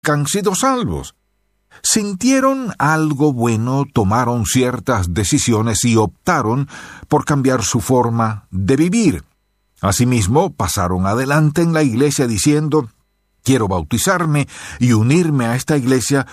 han sido salvos. Sintieron algo bueno, tomaron ciertas decisiones y optaron por cambiar su forma de vivir. Asimismo, pasaron adelante en la iglesia diciendo: quiero bautizarme y unirme a esta iglesia